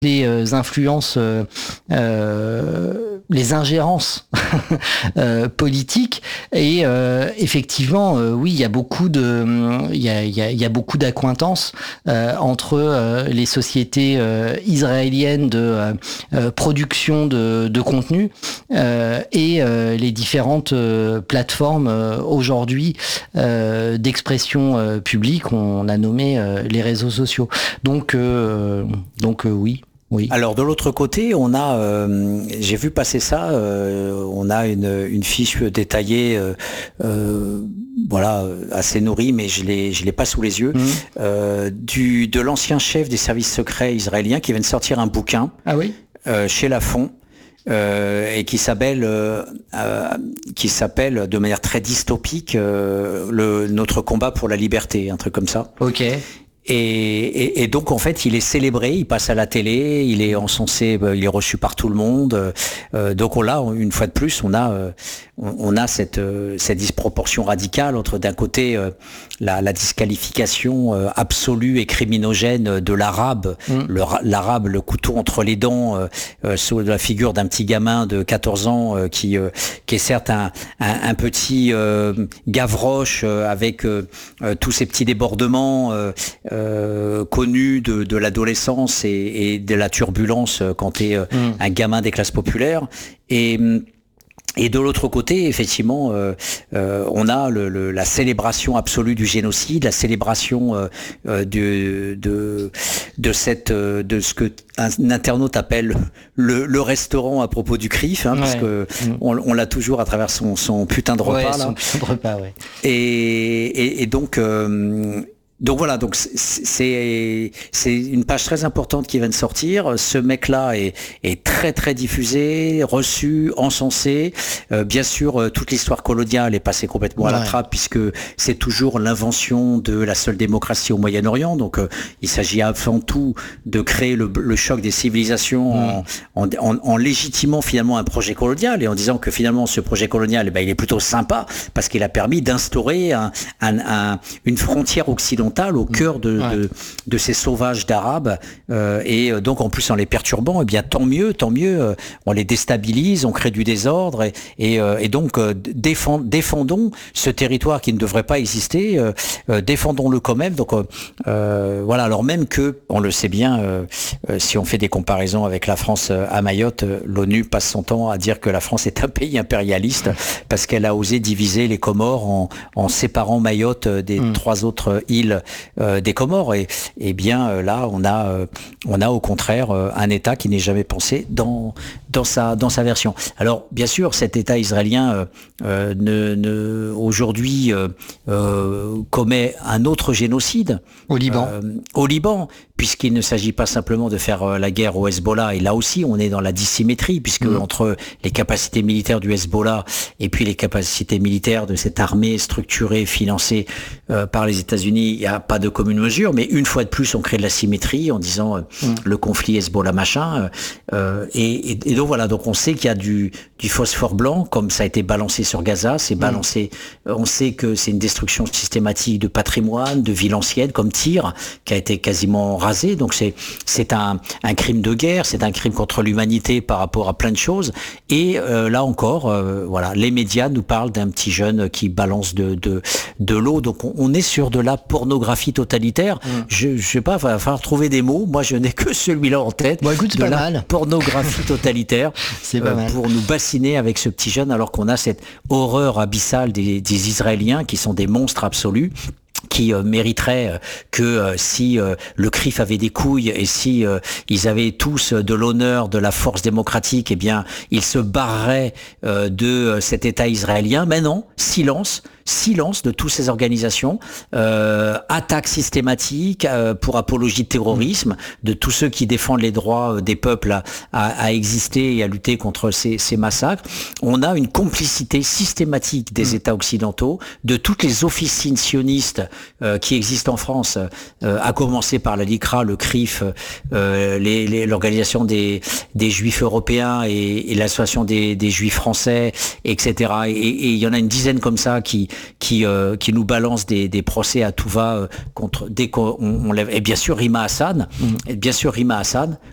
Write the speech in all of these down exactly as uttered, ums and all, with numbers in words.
les euh, influences, euh, euh, les ingérences euh, politiques. Et euh, effectivement, euh, oui, il y a beaucoup de, il y a, il y a, il y a beaucoup d'accointances euh, entre euh, les sociétés euh, israéliennes de euh, production de, de contenu euh, et euh, les différentes euh, plateformes euh, aujourd'hui euh, d'expression euh, publique. On a nommé euh, les réseaux sociaux. Donc, euh, donc euh, oui. Oui. Alors de l'autre côté, on a, euh, j'ai vu passer ça, euh, on a une, une fiche détaillée, euh, euh, voilà, assez nourrie, mais je l'ai, je l'ai pas sous les yeux, mmh. euh, du de l'ancien chef des services secrets israéliens qui vient de sortir un bouquin, ah oui, euh, chez Lafon. Euh, et qui s'appelle, euh, euh, qui s'appelle de manière très dystopique, euh, le notre combat pour la liberté, un truc comme ça. Ok. Et, et, et donc en fait il est célébré, il passe à la télé, il est encensé, il est reçu par tout le monde. Euh, donc on l'a une fois de plus, on a euh, on, on a cette euh, cette disproportion radicale entre d'un côté euh, la, la disqualification euh, absolue et criminogène de l'arabe, mmh. le, l'arabe le couteau entre les dents euh, euh, sous la figure d'un petit gamin de quatorze ans euh, qui euh, qui est certes un un, un petit euh, Gavroche euh, avec euh, euh, tous ces petits débordements. Euh, Euh, connu de, de l'adolescence et, et de la turbulence quand tu es euh, mmh. un gamin des classes populaires. Et, et de l'autre côté, effectivement, euh, euh, on a le, le, la célébration absolue du génocide, la célébration euh, euh, de, de, de, cette, de ce que un internaute appelle le, le restaurant à propos du C R I F, hein, ouais. parce que mmh. on, on l'a toujours à travers son, son putain de repas. Ouais, là. Son putain de repas, ouais. Et, et, et donc... Euh, Donc voilà, donc c'est c'est une page très importante qui vient de sortir. Ce mec-là est, est très très diffusé, reçu, encensé. Euh, bien sûr, toute l'histoire coloniale est passée complètement ouais. à la trappe puisque c'est toujours l'invention de la seule démocratie au Moyen-Orient. Donc euh, il s'agit avant tout de créer le, le choc des civilisations mmh. en, en, en légitimant finalement un projet colonial et en disant que finalement ce projet colonial, eh ben, il est plutôt sympa parce qu'il a permis d'instaurer un, un, un, une frontière occidentale au cœur de, ouais. de, de ces sauvages d'Arabes euh, et donc en plus en les perturbant, eh bien tant mieux, tant mieux, euh, on les déstabilise, on crée du désordre et, et, euh, et donc euh, défend, défendons ce territoire qui ne devrait pas exister, euh, euh, défendons-le quand même. Donc euh, voilà, alors même que, on le sait bien, euh, euh, si on fait des comparaisons avec la France euh, à Mayotte, euh, l'ONU passe son temps à dire que la France est un pays impérialiste parce qu'elle a osé diviser les Comores en, en séparant Mayotte des mmh. trois autres îles Euh, des Comores et, et bien euh, là on a euh, on a au contraire euh, un État qui n'est jamais pensé dans dans sa dans sa version. Alors bien sûr cet État israélien euh, euh, ne, ne aujourd'hui euh, euh, commet un autre génocide au Liban euh, au Liban puisqu'il ne s'agit pas simplement de faire euh, la guerre au Hezbollah et là aussi on est dans la dissymétrie puisque mmh. entre les capacités militaires du Hezbollah et puis les capacités militaires de cette armée structurée financée euh, par les États-Unis, il y a pas de commune mesure, mais une fois de plus, on crée de la symétrie en disant euh, mmh. le conflit Hezbollah machin. Euh, et, et, et donc voilà, donc on sait qu'il y a du, du phosphore blanc, comme ça a été balancé sur Gaza, c'est mmh. balancé. On sait que c'est une destruction systématique de patrimoine, de villes anciennes, comme Tyr, qui a été quasiment rasé. Donc c'est c'est un, un crime de guerre, c'est un crime contre l'humanité par rapport à plein de choses. Et euh, là encore, euh, voilà, les médias nous parlent d'un petit jeune qui balance de de, de l'eau. Donc on, on est sur de la pornographie totalitaire. Mmh. Je, je sais pas, il va falloir trouver des mots. Moi, je n'ai que celui-là en tête. Bon, écoute, c'est de pas la mal. Pornographie totalitaire. C'est pas euh, mal. Pour nous bassiner avec ce petit jeune, alors qu'on a cette horreur abyssale des, des Israéliens qui sont des monstres absolus. Qui euh, mériterait euh, que euh, si euh, le C R I F avait des couilles et si euh, ils avaient tous de l'honneur, de la force démocratique, eh bien ils se barreraient euh, de euh, cet État israélien. Mais non, silence, silence de toutes ces organisations, euh, attaque systématique euh, pour apologie de terrorisme, de tous ceux qui défendent les droits euh, des peuples à, à, à exister et à lutter contre ces, ces massacres. On a une complicité systématique des mmh. États occidentaux, de toutes les officines sionistes Euh, qui existent en France, euh, à commencer par la LICRA, le C R I F, euh, les, les, l'organisation des, des Juifs européens et, et l'association des, des Juifs français, et cetera. Et, et il y en a une dizaine comme ça qui qui euh, qui nous balancent des, des procès à tout va euh, contre dès qu'on on lève. Et bien sûr Rima Hassan, mmh. et bien sûr Rima Hassan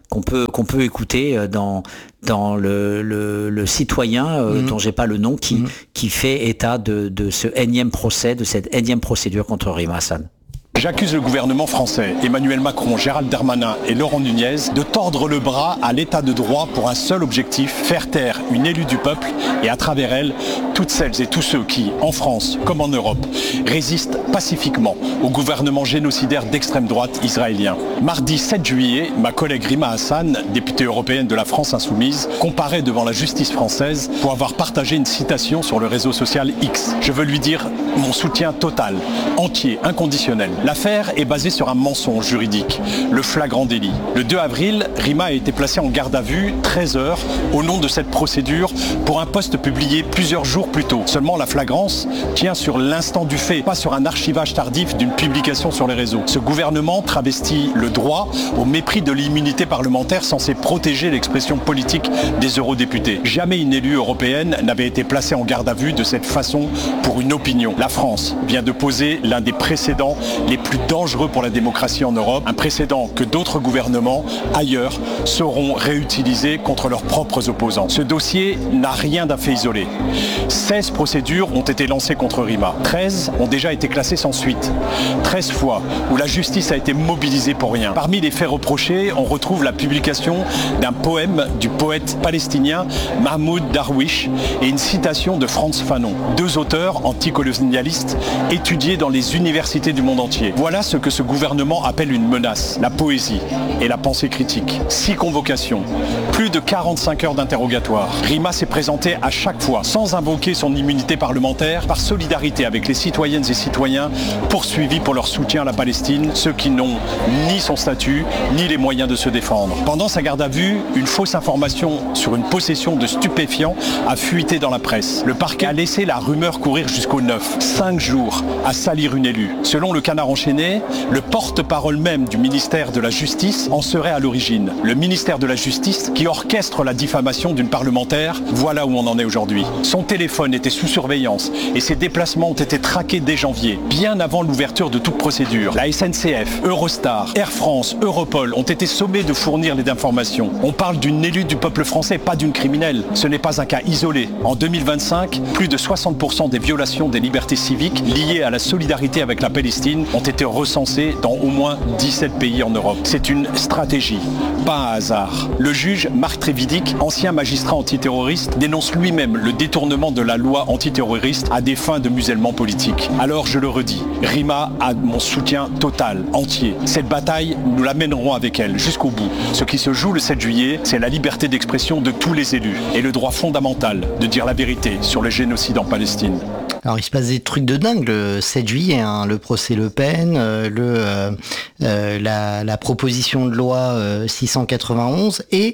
qu'on peut qu'on peut écouter dans dans le le, le citoyen euh, mmh. dont j'ai pas le nom qui mmh. qui fait état de de ce énième procès, de cette énième procédure contre Rima Hassan. J'accuse le gouvernement français, Emmanuel Macron, Gérald Darmanin et Laurent Nunez de tordre le bras à l'état de droit pour un seul objectif, faire taire une élue du peuple et à travers elle, toutes celles et tous ceux qui, en France comme en Europe, résistent pacifiquement au gouvernement génocidaire d'extrême droite israélien. Mardi sept juillet, ma collègue Rima Hassan, députée européenne de la France Insoumise, comparaît devant la justice française pour avoir partagé une citation sur le réseau social X. Je veux lui dire mon soutien total, entier, inconditionnel. L'affaire est basée sur un mensonge juridique, le flagrant délit. Le deux avril, Rima a été placée en garde à vue treize heures au nom de cette procédure pour un post publié plusieurs jours plus tôt. Seulement la flagrance tient sur l'instant du fait, pas sur un archivage tardif d'une publication sur les réseaux. Ce gouvernement travestit le droit au mépris de l'immunité parlementaire censée protéger l'expression politique des eurodéputés. Jamais une élue européenne n'avait été placée en garde à vue de cette façon pour une opinion. La France vient de poser l'un des précédents les plus dangereux pour la démocratie en Europe, un précédent que d'autres gouvernements ailleurs sauront réutiliser contre leurs propres opposants. Ce dossier n'a rien d'un fait isolé. seize procédures ont été lancées contre Rima. treize ont déjà été classées sans suite. treize fois où la justice a été mobilisée pour rien. Parmi les faits reprochés, on retrouve la publication d'un poème du poète palestinien Mahmoud Darwish et une citation de Frantz Fanon, deux auteurs anticolonialistes étudiés dans les universités du monde entier. Voilà ce que ce gouvernement appelle une menace, la poésie et la pensée critique. Six convocations, plus de quarante-cinq heures d'interrogatoire. Rima s'est présentée à chaque fois, sans invoquer son immunité parlementaire, par solidarité avec les citoyennes et citoyens poursuivis pour leur soutien à la Palestine, ceux qui n'ont ni son statut, ni les moyens de se défendre. Pendant sa garde à vue, une fausse information sur une possession de stupéfiants a fuité dans la presse. Le parquet a laissé la rumeur courir jusqu'au neuf. Cinq jours à salir une élue. Selon le Canard enchaîné, le porte-parole même du ministère de la Justice en serait à l'origine. Le ministère de la Justice qui orchestre la diffamation d'une parlementaire, voilà où on en est aujourd'hui. Son téléphone était sous surveillance et ses déplacements ont été traqués dès janvier, bien avant l'ouverture de toute procédure. La S N C F, Eurostar, Air France, Europol ont été sommés de fournir les informations. On parle d'une élue du peuple français, pas d'une criminelle. Ce n'est pas un cas isolé. En deux mille vingt-cinq, plus de soixante pour cent des violations des libertés civiques liées à la solidarité avec la Palestine ont été recensées dans au moins dix-sept pays en Europe. C'est une stratégie, pas un hasard. Le juge Marc Trévidic, ancien magistrat antiterroriste, dénonce lui-même le détournement de la loi antiterroriste à des fins de musellement politique. Alors je le redis, Rima a mon soutien total, entier. Cette bataille, nous la mènerons avec elle jusqu'au bout. Ce qui se joue le sept juillet, c'est la liberté d'expression de tous les élus et le droit fondamental de dire la vérité sur le génocide en Palestine. Alors il se passe des trucs de dingue le sept juillet, hein, le procès Le Pen, euh, le, euh, euh, la, la proposition de loi euh, six cent quatre-vingt-onze et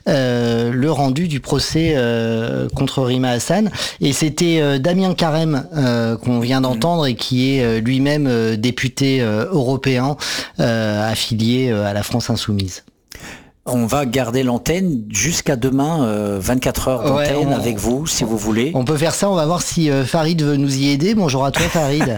euh, le rendu du procès euh, contre Rima Hassan. Et c'était euh, Damien Carême euh, qu'on vient d'entendre et qui est euh, lui-même euh, député euh, européen euh, affilié euh, à la France Insoumise. On va garder l'antenne jusqu'à demain, euh, vingt-quatre heures d'antenne ouais, on, avec vous, si vous voulez. On peut faire ça, on va voir si euh, Farid veut nous y aider. Bonjour à toi, Farid.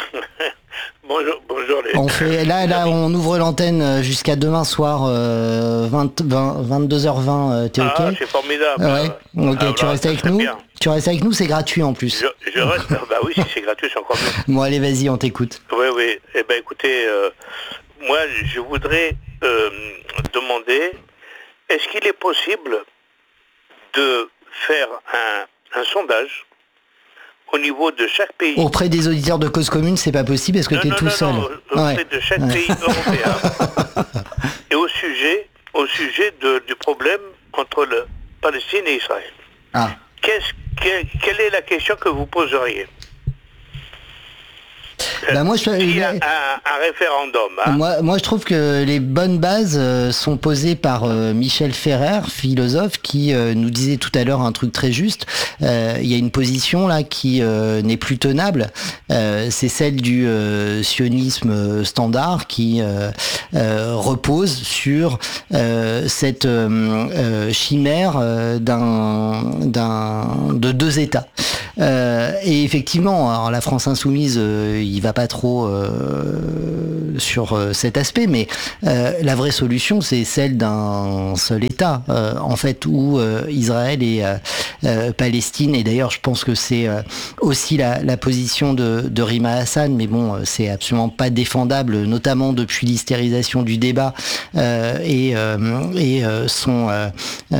bonjour, bonjour les... On fait, là, là, on ouvre l'antenne jusqu'à demain soir, euh, vingt, vingt, vingt-deux heures vingt, euh, t'es ah, ok ? C'est formidable. Ouais, ok, ah, tu là, restes avec nous bien. Tu restes avec nous, c'est gratuit en plus. Je, je reste, bah oui, si c'est gratuit, c'est encore mieux. Bon, allez, vas-y, on t'écoute. Oui, oui, eh ben écoutez, euh, moi, je voudrais euh, demander, est-ce qu'il est possible de faire un, un sondage au niveau de chaque pays? Auprès des auditeurs de Cause Commune, c'est pas possible, est-ce que tu es tout non, seul? Non, auprès ouais. de chaque ouais. pays européen. Et au sujet, au sujet de, du problème entre la Palestine et Israël. Ah. Qu'est-ce, que, quelle est la question que vous poseriez? Bah moi, je, Il y a un, un référendum. Hein. Moi, moi, je trouve que les bonnes bases euh, sont posées par euh, Michel Ferrer, philosophe, qui euh, nous disait tout à l'heure un truc très juste. Euh, il y a une position là qui euh, n'est plus tenable. Euh, c'est celle du euh, sionisme standard qui euh, euh, repose sur euh, cette euh, euh, chimère euh, d'un, d'un, de deux États. Euh, et effectivement, alors la France insoumise, euh, il va pas trop euh, sur euh, cet aspect, mais euh, la vraie solution, c'est celle d'un seul État, euh, en fait, où euh, Israël et euh, euh, Palestine. Et d'ailleurs, je pense que c'est euh, aussi la, la position de, de Rima Hassan, mais bon, c'est absolument pas défendable, notamment depuis l'hystérisation du débat euh, et, euh, et euh, son, euh,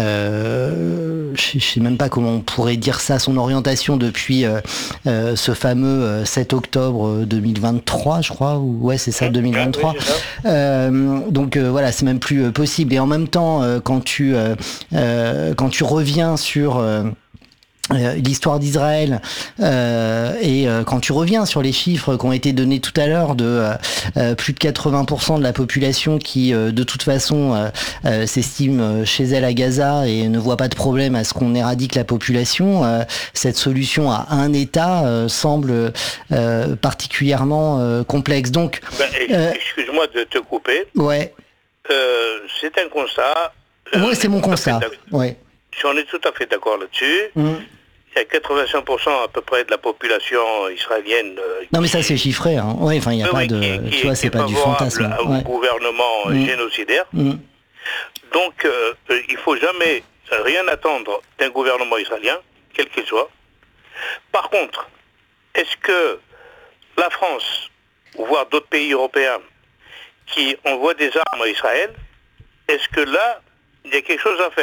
euh, je sais même pas comment on pourrait dire ça, son orientation depuis euh, euh, ce fameux euh, sept octobre deux mille vingt-trois, je crois, ou ouais, c'est ça, deux mille vingt-trois. Euh, donc euh, voilà, c'est même plus euh, possible. Et en même temps, euh, quand tu euh, euh, quand tu reviens sur euh, Euh, l'histoire d'Israël euh, et euh, quand tu reviens sur les chiffres qui ont été donnés tout à l'heure de euh, euh, plus de quatre-vingts pour cent de la population qui euh, de toute façon euh, euh, s'estime chez elle à Gaza et ne voit pas de problème à ce qu'on éradique la population, euh, cette solution à un État euh, semble euh, particulièrement euh, complexe. Donc, ben, euh, excuse-moi de te couper. Ouais. Euh, c'est un constat. Euh, ouais, c'est mon constat. Ouais. Si on est tout à fait d'accord là-dessus. Mmh. Il y a quatre-vingt-cinq pour cent à peu près de la population israélienne. Euh, non, mais ça, c'est chiffré. Hein. Ouais, enfin, il n'y a oui, pas de. Qui, qui, tu vois, c'est pas du fantasme. Au ouais. gouvernement mmh. génocidaire. Mmh. Donc, euh, il ne faut jamais rien attendre d'un gouvernement israélien, quel qu'il soit. Par contre, est-ce que la France, voire d'autres pays européens, qui envoient des armes à Israël, est-ce que là, il y a quelque chose à faire ?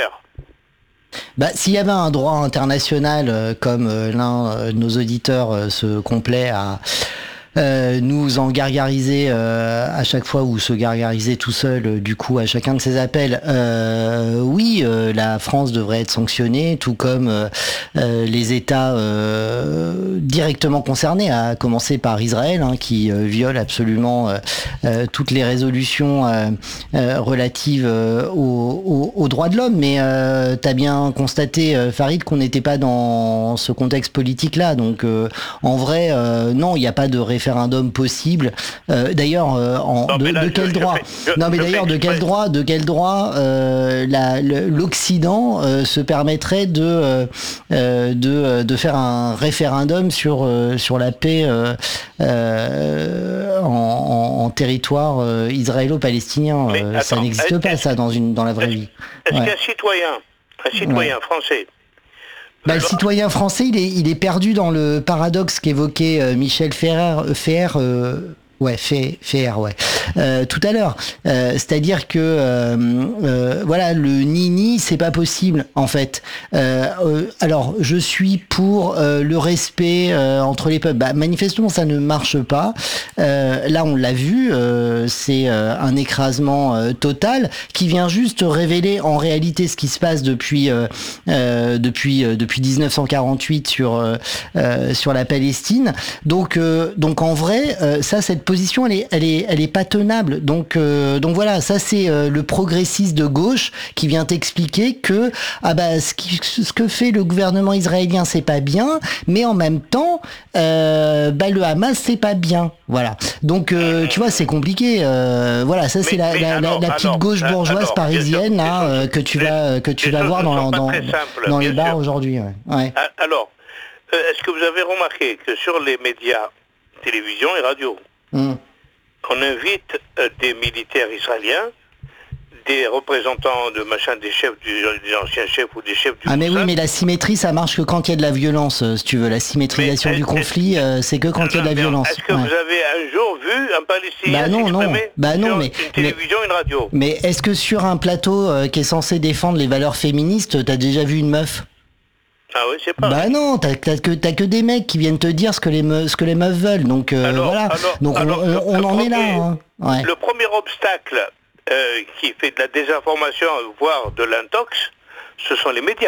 Bah, s'il y avait un droit international euh, comme euh, l'un euh, de nos auditeurs euh, se complaît à euh, nous en gargariser euh, à chaque fois ou se gargariser tout seul euh, du coup à chacun de ses appels, euh, oui, euh, la France devrait être sanctionnée, tout comme euh, euh, les États euh, directement concernés, à commencer par Israël, hein, qui euh, viole absolument euh, euh, toutes les résolutions euh, euh, relatives euh, aux, aux, aux droits de l'homme. Mais euh, tu as bien constaté, euh, Farid, qu'on n'était pas dans ce contexte politique-là. Donc, euh, en vrai, euh, non, il n'y a pas de référendum référendum possible. Euh, d'ailleurs, euh, en, non, de, là, de quel je, droit je fais, je, Non, mais d'ailleurs, de quel droit, de quel droit euh, la, le, l'Occident euh, se permettrait de euh, de de faire un référendum sur euh, sur la paix euh, euh, en, en, en territoire euh, israélo-palestinien. Euh, attends, ça n'existe pas, ça, dans une dans la vraie est-ce, vie. Est-ce ouais. qu'un citoyen, un citoyen ouais. français Bah, le citoyen français, il est, il est perdu dans le paradoxe qu'évoquait euh, Michel Ferrer, Ferrer euh, ouais, Ferrer, ouais, euh, tout à l'heure. Euh, c'est-à-dire que, euh, euh, voilà, le ni-ni, c'est pas possible, en fait. Euh, euh, alors, je suis pour euh, le respect euh, entre les peuples. Bah, manifestement, ça ne marche pas. Euh, là, on l'a vu, euh, c'est euh, un écrasement euh, total qui vient juste révéler en réalité ce qui se passe depuis euh, euh, depuis euh, depuis dix-neuf cent quarante-huit sur euh, euh, sur la Palestine. Donc euh, donc en vrai, euh, ça, cette position, elle est elle est elle est pas tenable. Donc euh, donc voilà, ça c'est euh, le progressiste de gauche qui vient t'expliquer que ah bah ce qui ce que fait le gouvernement israélien, c'est pas bien, mais en même temps euh, bah le Hamas, c'est pas bien. Voilà. Donc, euh, tu vois, c'est compliqué. Euh, voilà, ça c'est mais, la, mais la, alors, la petite alors, gauche bourgeoise alors, parisienne sûr, là, euh, que tu vas que tu vas voir dans, dans, simple, dans les bars sûr. Aujourd'hui. Ouais. Ouais. Alors, euh, est-ce que vous avez remarqué que sur les médias, télévision et radio, mm. on invite euh, des militaires israéliens, des représentants de machin, des chefs, du, des anciens chefs ou des chefs du Ah mais Mossad. Oui, mais la symétrie, ça marche que quand il y a de la violence, si tu veux. La symétrisation mais, du conflit, euh, c'est que quand il y a de la violence. Est-ce que ouais. vous avez un jour vu un Palestinien bah non, non. Bah non, sur mais, une télévision, mais, une radio? Mais est-ce que sur un plateau euh, qui est censé défendre les valeurs féministes, t'as déjà vu une meuf? Ah oui, c'est pas. Bah non, t'as, t'as, que, t'as que des mecs qui viennent te dire ce que les, me, ce que les meufs veulent. Donc euh, alors, voilà. Alors, Donc alors, on, on, on en premier, est là. Hein. Ouais. Le premier obstacle euh, qui fait de la désinformation, voire de l'intox, ce sont les médias.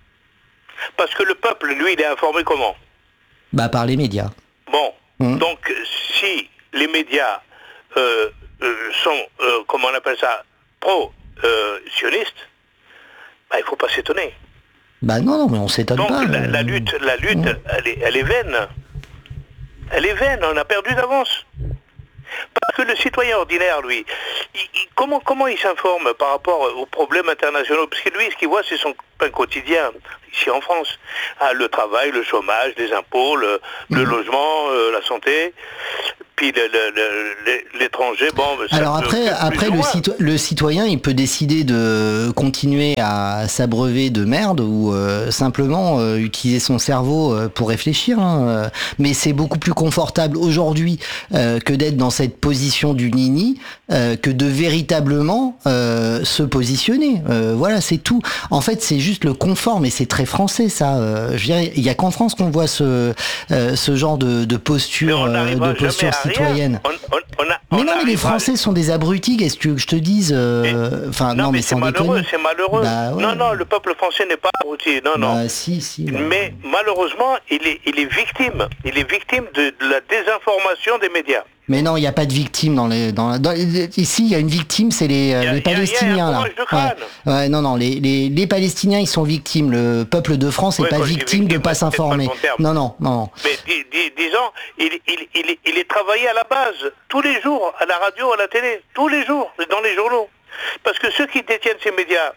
Parce que le peuple, lui, il est informé comment? Bah par les médias. Bon, mmh. donc si les médias euh, euh, sont, euh, comment on appelle ça, pro-sionistes, euh, bah, il ne faut pas s'étonner. Bah non, non, mais on s'étonne donc, pas. Donc la, la lutte, la lutte, mmh. elle, est, elle est vaine. Elle est vaine, on a perdu d'avance. Parce que le citoyen ordinaire, lui, il, il, comment, comment il s'informe par rapport aux problèmes internationaux? Parce que lui, ce qu'il voit, c'est son pain quotidien, ici en France. Ah, le travail, le chômage, les impôts, le, mmh. le logement, euh, la santé, puis le, le, le, l'étranger, bon... Ça Alors après, après le, cito- le citoyen, il peut décider de continuer à s'abreuver de merde ou euh, simplement euh, utiliser son cerveau euh, pour réfléchir. Hein. Mais c'est beaucoup plus confortable aujourd'hui euh, que d'être dans cette position du nini, euh, que de véritablement euh, se positionner. Euh, voilà, c'est tout. En fait, c'est juste le confort, mais c'est très français, ça. Euh, je dirais, il y a qu'en France qu'on voit ce euh, ce genre de, de posture, euh, de posture citoyenne. On, on, on a, mais non, mais les Français à... sont des abrutis. Qu'est-ce que tu veux que je te dise euh... Enfin, non, non, mais, mais c'est malheureux, c'est malheureux. Bah, ouais. Non, non, le peuple français n'est pas abruti. Non, non. Bah, si, si. Bah. Mais malheureusement, il est, il est victime. Il est victime de, de la désinformation des médias. Mais non, il n'y a pas de victime dans les. Dans, dans, ici, il y a une victime, c'est les, a, les Palestiniens là. Ouais. ouais, non, non, les, les, les Palestiniens, ils sont victimes. Le peuple de France n'est ouais, pas victime de ne pas s'informer. Non, non, non. Mais dis, dis, disons, il, il, il, il est travaillé à la base, tous les jours, à la radio, à la télé, tous les jours, dans les journaux. Parce que ceux qui détiennent ces médias,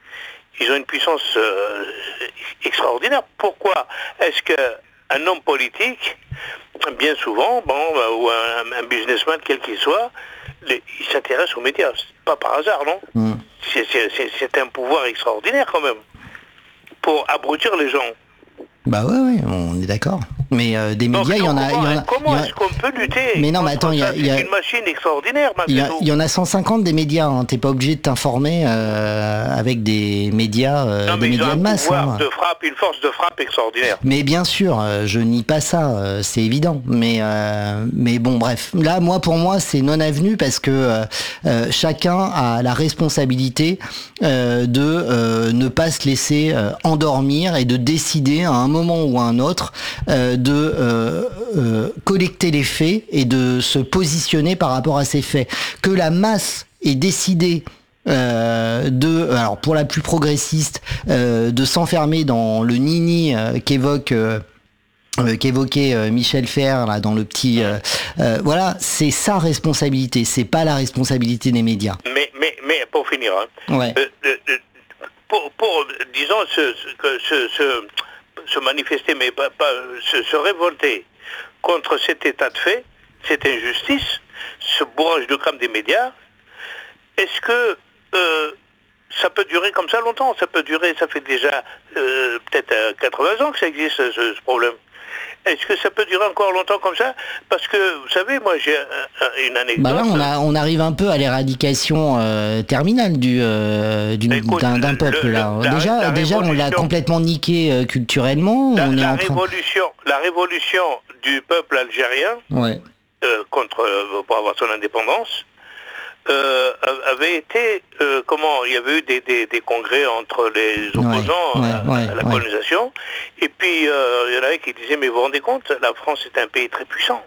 ils ont une puissance euh, extraordinaire. Pourquoi est-ce qu'un homme politique, bien souvent, bon, ou un, un businessman quel qu'il soit, les, il s'intéresse aux médias. C'est pas par hasard, non mmh. c'est, c'est, c'est, c'est un pouvoir extraordinaire quand même pour abrutir les gens. Bah ouais, ouais, on est d'accord. Mais euh, des médias, il y en a... Comment, y en a comment y en a... est-ce qu'on peut lutter? Mais non, mais attends, il y a... C'est y a... une machine extraordinaire, Il y, y en a cent cinquante des médias, hein. T'es pas obligé de t'informer euh, avec des médias, euh, non, des médias de masse. Ils ont un pouvoir hein. de frappe, une force de frappe extraordinaire. Mais bien sûr, euh, je nie pas ça, euh, c'est évident. Mais, euh, mais bon, bref. Là, moi, pour moi, c'est non avenu parce que euh, euh, chacun a la responsabilité euh, de euh, ne pas se laisser euh, endormir et de décider à un moment ou à un autre euh, de euh, euh, collecter les faits et de se positionner par rapport à ces faits. Que la masse ait décidé euh, de, alors pour la plus progressiste, euh, de s'enfermer dans le nini euh, qu'évoque euh, Euh, qu'évoquait euh, Michel Fer là dans le petit euh, euh, voilà, c'est sa responsabilité, c'est pas la responsabilité des médias. Mais mais mais pour finir, hein, ouais. euh, euh, pour, pour disons se se, se se manifester, mais pas, pas se, se révolter contre cet état de fait, cette injustice, ce bourrage de crâne des médias. Est-ce que euh, ça peut durer comme ça longtemps? Ça peut durer, ça fait déjà euh, peut-être quatre-vingts ans que ça existe ce, ce problème. Est-ce que ça peut durer encore longtemps comme ça? Parce que, vous savez, moi j'ai un, une anecdote... Bah là, on, a, on arrive un peu à l'éradication euh, terminale du, euh, du, Écoute, d'un, d'un peuple. Le, là. La, déjà, la déjà on l'a complètement niqué euh, culturellement. La, on est la, en train... révolution, la révolution du peuple algérien ouais. euh, contre, euh, pour avoir son indépendance, Euh, avait été, euh, comment, il y avait eu des, des, des congrès entre les opposants ouais, ouais, à, ouais, à la colonisation, ouais. Et puis euh, il y en avait qui disaient, mais vous vous rendez compte, la France est un pays très puissant,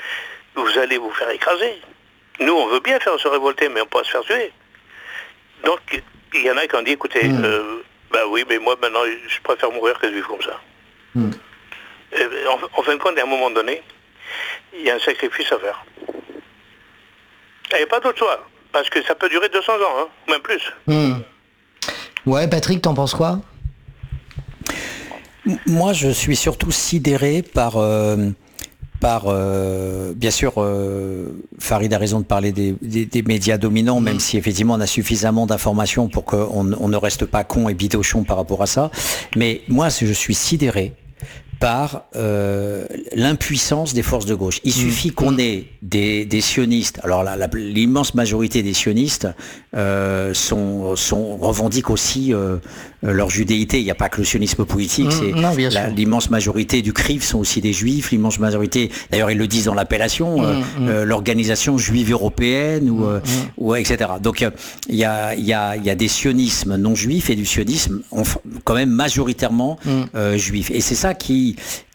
vous allez vous faire écraser. Nous, on veut bien faire se révolter, mais on peut pas se faire tuer. Donc, il y en a qui ont dit, écoutez, mm. euh, bah oui, mais moi maintenant, je préfère mourir que de vivre comme ça. Mm. Et, en, en fin de compte, à un moment donné, il y a un sacrifice à faire. Il n'y a pas d'autre choix, parce que ça peut durer deux cents ans, hein, même plus. Mmh. Ouais, Patrick, t'en penses quoi? Moi, je suis surtout sidéré par, euh, par euh, bien sûr, euh, Farid a raison de parler des, des, des médias dominants, mmh. même si effectivement on a suffisamment d'informations pour qu'on on ne reste pas con et bidochon par rapport à ça. Mais moi, je suis sidéré par euh, l'impuissance des forces de gauche. Il mmh. suffit qu'on ait des, des sionistes. Alors la, la, l'immense majorité des sionistes euh, sont, sont revendiquent aussi euh, leur judéité. Il n'y a pas que le sionisme politique. Mmh, c'est non, la, l'immense majorité du C R I F sont aussi des juifs. L'immense majorité, d'ailleurs ils le disent dans l'appellation, mmh, euh, mmh. Euh, l'organisation juive européenne ou, euh, mmh. ou et cetera. Donc il euh, y a il y a il y a des sionismes non juifs et du sionisme quand même majoritairement mmh. euh, juif. Et c'est ça qui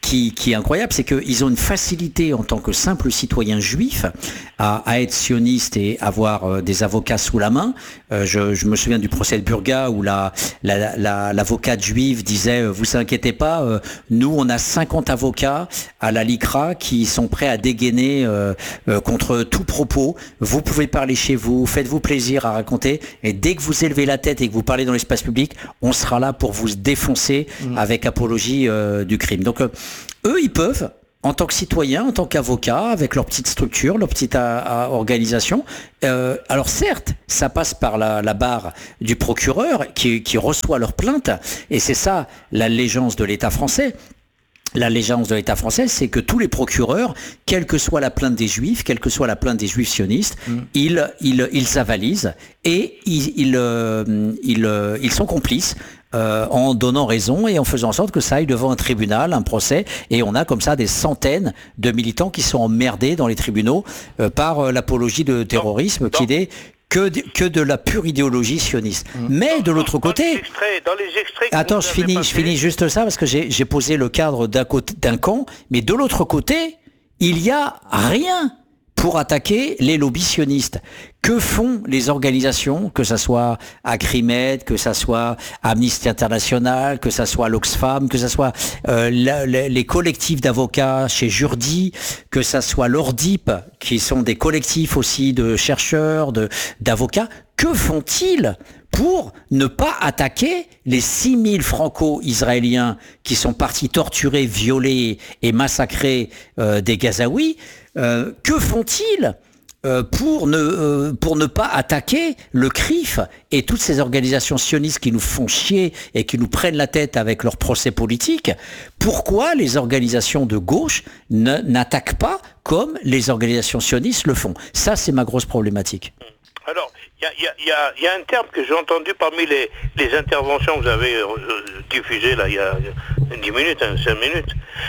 qui, qui est incroyable, c'est qu'ils ont une facilité en tant que simple citoyen juif à, à être sioniste et avoir euh, des avocats sous la main. Euh, je, je me souviens du procès de Burga où la, la, la, l'avocate juive disait euh, « Vous inquiétez pas, euh, nous on a cinquante avocats à la LICRA qui sont prêts à dégainer euh, euh, contre tout propos. Vous pouvez parler chez vous, faites-vous plaisir à raconter et dès que vous élevez la tête et que vous parlez dans l'espace public, on sera là pour vous défoncer mmh. avec apologie euh, du crime. » Donc euh, eux, ils peuvent, en tant que citoyens, en tant qu'avocats, avec leur petite structure, leur petite a, a, organisation. Euh, alors certes, ça passe par la, la barre du procureur qui, qui reçoit leur plainte, et c'est ça l'allégeance de l'État français. L'allégeance de l'État français, c'est que tous les procureurs, quelle que soit la plainte des Juifs, quelle que soit la plainte des Juifs sionistes, mmh. ils, ils, ils avalisent et ils, ils, euh, ils, euh, ils sont complices euh, en donnant raison et en faisant en sorte que ça aille devant un tribunal, un procès. Et on a comme ça des centaines de militants qui sont emmerdés dans les tribunaux euh, par euh, l'apologie de terrorisme, non, qui n'est que de, que de la pure idéologie sioniste. Mmh. Mais de l'autre côté... Dans les extraits attends, je finis, je finis juste ça parce que j'ai, j'ai posé le cadre d'un, côté, d'un camp, mais de l'autre côté, il n'y a rien pour attaquer les lobbies sionistes. Que font les organisations, que ça soit Acrimed, que ça soit Amnesty International, que ça soit l'Oxfam, que ça soit euh, la, la, les collectifs d'avocats chez Jourdi, que ça soit l'Ordip, qui sont des collectifs aussi de chercheurs, de, d'avocats. Que font-ils pour ne pas attaquer les six mille franco-israéliens qui sont partis torturer, violer et massacrer euh, des Gazaouis? euh, Que font-ils Euh, pour ne euh, pour ne pas attaquer le C R I F et toutes ces organisations sionistes qui nous font chier et qui nous prennent la tête avec leurs procès politiques? Pourquoi les organisations de gauche ne, n'attaquent pas comme les organisations sionistes le font? Ça, c'est ma grosse problématique. Alors, il y a, y, a, y a un terme que j'ai entendu parmi les, les interventions que vous avez euh, diffusées là, il y a dix minutes, hein, cinq minutes.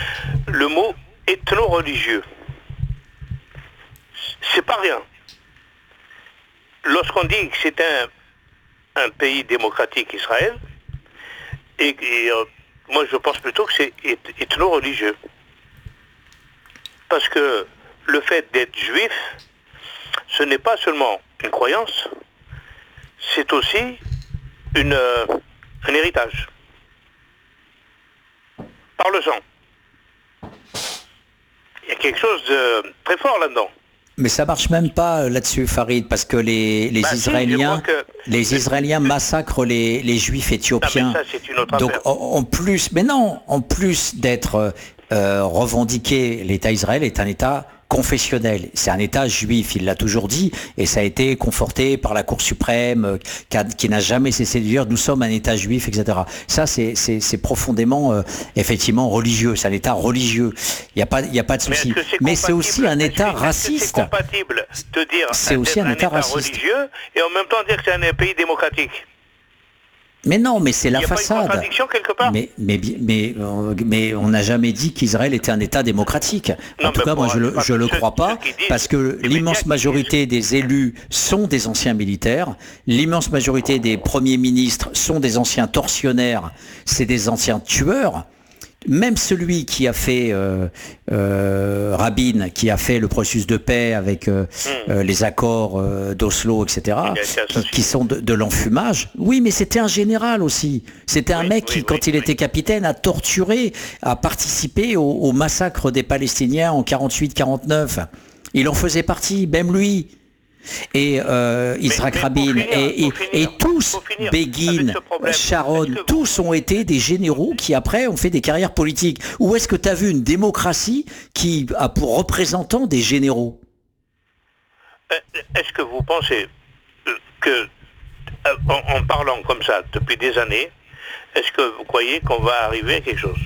Le mot ethno-religieux. C'est pas rien. Lorsqu'on dit que c'est un, un pays démocratique, Israël, et, et euh, moi je pense plutôt que c'est ethno-religieux. Parce que le fait d'être juif, ce n'est pas seulement une croyance, c'est aussi une, euh, un héritage. Par le sang. Il y a quelque chose de très fort là-dedans. Mais ça marche même pas là-dessus, Farid, parce que les, les bah Israéliens, si, que... les Israéliens massacrent les, les Juifs éthiopiens. Non, mais ça, c'est une autre Donc, affaire. En, en plus, mais non, en plus d'être euh, revendiqué, l'État Israël est un État confessionnel. C'est un État juif, il l'a toujours dit, et ça a été conforté par la Cour suprême, qui, a, qui n'a jamais cessé de dire « nous sommes un État juif », et cetera. Ça, c'est, c'est, c'est profondément, euh, effectivement, religieux. C'est un État religieux. Il n'y a pas, il y a pas de souci. Mais, Mais c'est aussi un État raciste. C'est compatible de dire c'est aussi un, un État, État religieux et en même temps dire que c'est un pays démocratique. Mais non, mais c'est la façade. Il y a pas une contradiction quelque part. Mais, mais, mais, mais on n'a jamais dit qu'Israël était un État démocratique. En non, tout cas, moi, je ne le, je le crois pas, parce que l'immense majorité des élus sont des anciens militaires, l'immense majorité des premiers ministres sont des anciens tortionnaires, c'est des anciens tueurs. Même celui qui a fait euh, euh, Rabin, qui a fait le processus de paix avec euh, mmh. euh, les accords euh, d'Oslo, et cetera, qui, qui sont de, de l'enfumage. Oui, mais c'était un général aussi. C'était un oui, mec qui, oui, quand oui, il oui. était capitaine, a torturé, a participé au, au massacre des Palestiniens en quarante-huit quarante-neuf. Il en faisait partie, même lui. Et euh, Yitzhak Rabin, finir, et, et, finir, et tous, Begin, Sharon, que... tous ont été des généraux qui après ont fait des carrières politiques. Où est-ce que tu as vu une démocratie qui a pour représentants des généraux? Est-ce que vous pensez que, en, en parlant comme ça depuis des années, est-ce que vous croyez qu'on va arriver à quelque chose?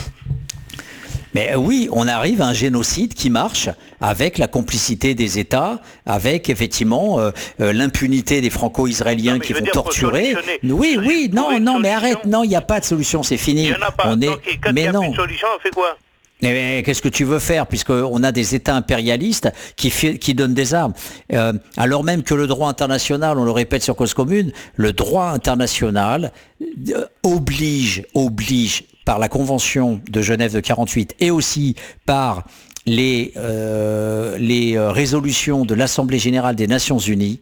Mais oui, on arrive à un génocide qui marche avec la complicité des États, avec effectivement euh, euh, l'impunité des Franco-Israéliens non, qui vont dire, torturer. Oui, oui, non, non, mais arrête, non, il n'y a pas de solution, c'est fini. Il n'y en a pas. On Donc, est... quand mais il n'y a non. plus de solution, on fait quoi? Mais qu'est-ce que tu veux faire, puisqu'on a des États impérialistes qui, qui donnent des armes, euh, alors même que le droit international, on le répète sur Cause Commune, le droit international oblige, oblige par la Convention de Genève de quarante-huit et aussi par les, euh, les résolutions de l'Assemblée générale des Nations unies,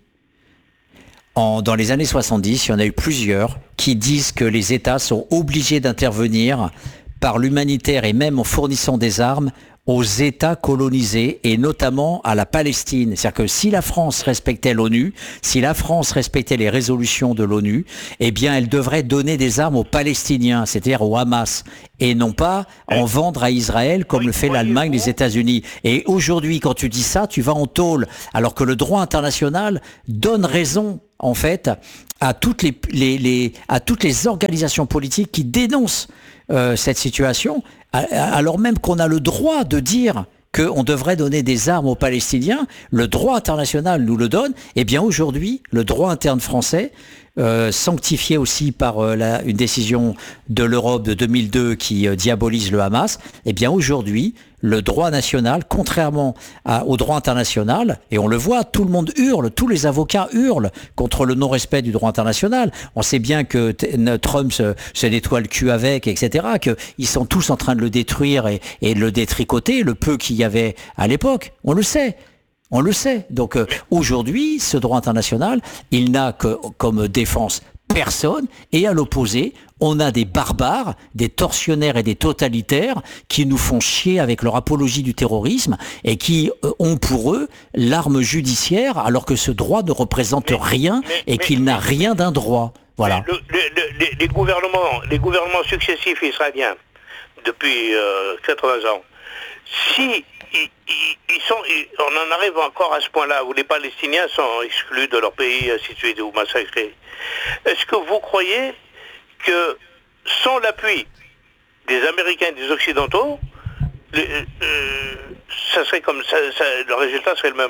en, dans les années soixante-dix, il y en a eu plusieurs qui disent que les États sont obligés d'intervenir par l'humanitaire et même en fournissant des armes aux États colonisés et notamment à la Palestine. C'est-à-dire que si la France respectait l'ONU, si la France respectait les résolutions de l'ONU, eh bien elle devrait donner des armes aux Palestiniens, c'est-à-dire au Hamas, et non pas en vendre à Israël comme le fait l'Allemagne, les États-Unis. Et aujourd'hui, quand tu dis ça, tu vas en tôle, alors que le droit international donne raison, en fait, à toutes les, les, les, à toutes les organisations politiques qui dénoncent euh, cette situation, alors même qu'on a le droit de dire qu'on devrait donner des armes aux Palestiniens, le droit international nous le donne, et bien aujourd'hui, le droit interne français, euh, sanctifié aussi par euh, la, une décision de l'Europe de deux mille deux qui euh, diabolise le Hamas, et bien aujourd'hui, le droit national, contrairement à, au droit international, et on le voit, tout le monde hurle, tous les avocats hurlent contre le non-respect du droit international. On sait bien que Trump se, se nettoie le cul avec, et cetera, qu'ils sont tous en train de le détruire et, et de le détricoter, le peu qu'il y avait à l'époque. On le sait. On le sait. Donc euh, aujourd'hui, ce droit international, il n'a que comme défense personne, et à l'opposé, on a des barbares, des tortionnaires et des totalitaires qui nous font chier avec leur apologie du terrorisme et qui euh, ont pour eux l'arme judiciaire alors que ce droit ne représente mais, rien mais, et qu'il mais, n'a rien d'un droit. Voilà. Le, le, le, les, les gouvernements, les gouvernements successifs israéliens depuis euh, quatre-vingts ans, si ils, ils, ils sont, ils, on en arrive encore à ce point-là où les Palestiniens sont exclus de leur pays, ainsi de suite, ou massacrés. Est-ce que vous croyez que sans l'appui des Américains et des Occidentaux, le, euh, ça serait comme ça, ça, le résultat serait le même?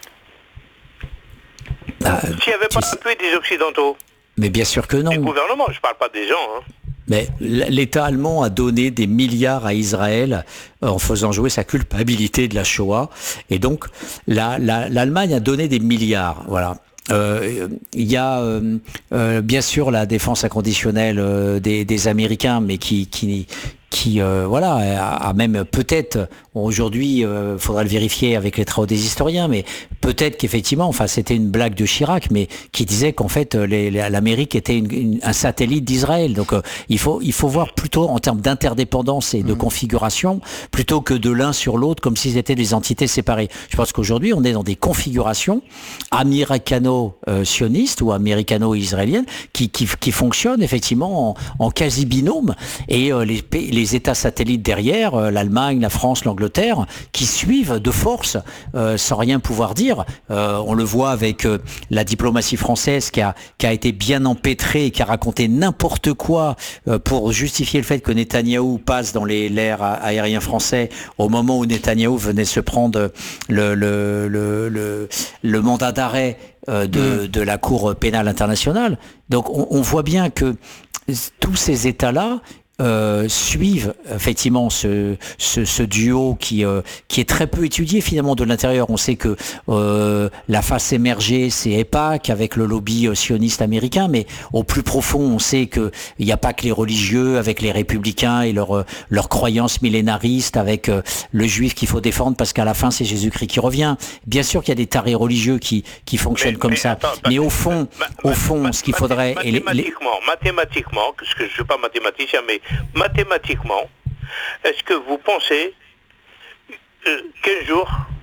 Ah, S'il n'y avait pas l'appui des Occidentaux? Mais bien sûr que non. Les gouvernements, je ne parle pas des gens. Hein. Mais l'État allemand a donné des milliards à Israël en faisant jouer sa culpabilité de la Shoah. Et donc, la, la, l'Allemagne a donné des milliards. Voilà. Euh, il y a euh, euh, bien sûr la défense inconditionnelle euh, des, des Américains, mais qui, qui, qui euh, voilà, a, a même peut-être aujourd'hui, il euh, faudra le vérifier avec les travaux des historiens, mais peut-être qu'effectivement, enfin c'était une blague de Chirac, mais qui disait qu'en fait les, les, l'Amérique était une, une, un satellite d'Israël. Donc euh, il faut il faut voir plutôt en termes d'interdépendance et de mmh. configuration, plutôt que de l'un sur l'autre comme s'ils étaient des entités séparées. Je pense qu'aujourd'hui on est dans des configurations américano-sionistes ou américano-israéliennes qui, qui, qui fonctionnent effectivement en, en quasi binôme, et euh, les, les États satellites derrière, euh, l'Allemagne, la France, l'Angleterre, qui suivent de force euh, sans rien pouvoir dire. Euh, on le voit avec euh, la diplomatie française qui a, qui a été bien empêtrée et qui a raconté n'importe quoi euh, pour justifier le fait que Netanyahou passe dans les l'air aérien français au moment où Netanyahou venait se prendre le, le, le, le, le mandat d'arrêt euh, de, mmh. de la Cour pénale internationale. Donc on, on voit bien que tous ces États-là Euh, suivent effectivement ce, ce, ce duo qui, euh, qui est très peu étudié finalement de l'intérieur. On sait que euh, la face émergée, c'est EIPAC avec le lobby euh, sioniste américain, mais au plus profond, on sait qu'il n'y a pas que les religieux avec les républicains et leurs leur croyances millénaristes, avec euh, le juif qu'il faut défendre parce qu'à la fin, c'est Jésus-Christ qui revient. Bien sûr qu'il y a des tarés religieux qui, qui fonctionnent mais, comme mais, ça, attends, mais au fond, ma, ma, au fond ma, ce qu'il faudrait... Mathématiquement, et les, les... mathématiquement, parce que je ne suis pas mathématicien, mais mathématiquement, est-ce que vous pensez euh, qu'un jour,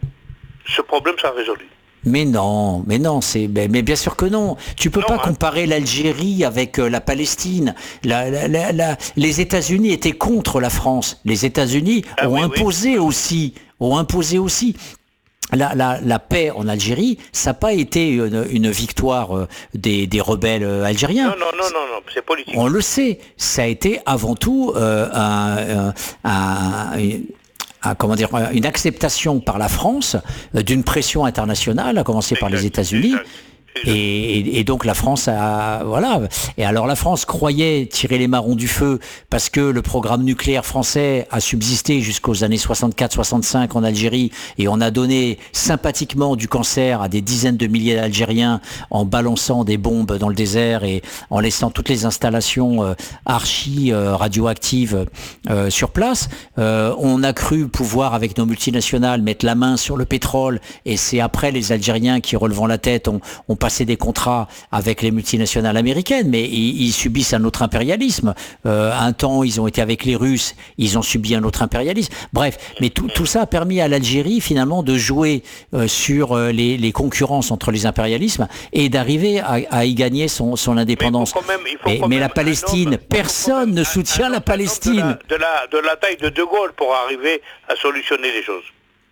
ce problème sera résolu? Mais non, mais non, c'est, mais, mais bien sûr que non. Tu peux non, pas hein. comparer l'Algérie avec euh, la Palestine. La, la, la, la, les États-Unis étaient contre la France. Les États-Unis ah, ont oui, imposé oui. aussi, ont imposé aussi. La, la, la paix en Algérie, ça n'a pas été une, une victoire euh, des, des rebelles euh, algériens. Non, non, non, non, non, c'est politique. On le sait. Ça a été avant tout euh, un, un, un, un, comment dire, une acceptation par la France euh, d'une pression internationale, à commencer exact, par les États-Unis. Exact. Et, et, et donc la France a voilà. Et alors la France croyait tirer les marrons du feu parce que le programme nucléaire français a subsisté jusqu'aux années soixante-quatre soixante-cinq en Algérie et on a donné sympathiquement du cancer à des dizaines de milliers d'Algériens en balançant des bombes dans le désert et en laissant toutes les installations euh, archi euh, radioactives euh, sur place. Euh, on a cru pouvoir avec nos multinationales mettre la main sur le pétrole et c'est après les Algériens qui relevant la tête ont, ont passer des contrats avec les multinationales américaines, mais ils, ils subissent un autre impérialisme. Euh, un temps, ils ont été avec les Russes, ils ont subi un autre impérialisme. Bref, mais tout, tout ça a permis à l'Algérie, finalement, de jouer euh, sur euh, les, les concurrences entre les impérialismes et d'arriver à, à y gagner son, son indépendance. Mais, même, mais, mais la Palestine, homme, personne ne soutient la Palestine. De la, de, la, de la taille de De Gaulle pour arriver à solutionner les choses.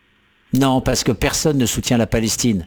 Non, parce que personne ne soutient la Palestine.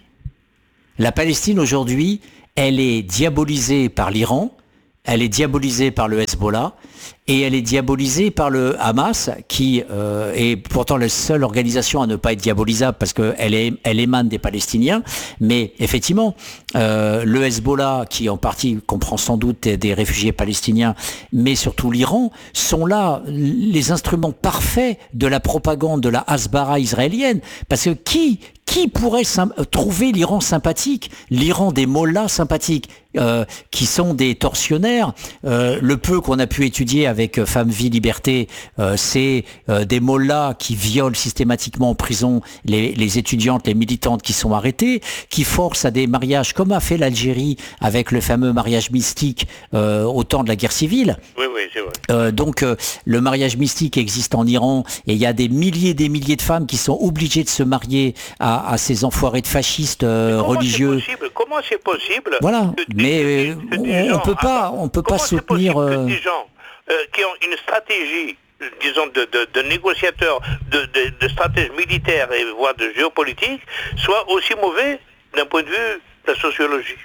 La Palestine aujourd'hui, elle est diabolisée par l'Iran, elle est diabolisée par le Hezbollah et elle est diabolisée par le Hamas qui euh, est pourtant la seule organisation à ne pas être diabolisable parce qu'elle est, elle émane des Palestiniens. Mais effectivement, euh, le Hezbollah, qui en partie comprend sans doute des, des réfugiés palestiniens, mais surtout l'Iran, sont là les instruments parfaits de la propagande de la Hasbara israélienne. Parce que qui Qui pourrait trouver l'Iran sympathique? L'Iran des mollahs sympathiques, euh, qui sont des tortionnaires. Euh, le peu qu'on a pu étudier avec Femmes, Vie, Liberté, euh, c'est euh, des mollahs qui violent systématiquement en prison les, les étudiantes, les militantes qui sont arrêtées, qui forcent à des mariages, comme a fait l'Algérie avec le fameux mariage mystique euh, au temps de la guerre civile. Oui, oui, c'est vrai. Euh, donc euh, le mariage mystique existe en Iran et il y a des milliers et des milliers de femmes qui sont obligées de se marier à à ces enfoirés de fascistes euh, comment religieux. C'est possible comment c'est possible Voilà, de, de, mais de, de, de, on, on peut pas, on peut pas soutenir. Euh... Que des gens euh, qui ont une stratégie, disons, de, de, de négociateurs, de, de, de stratèges militaires et voire de géopolitique, soient aussi mauvais d'un point de vue de la sociologie.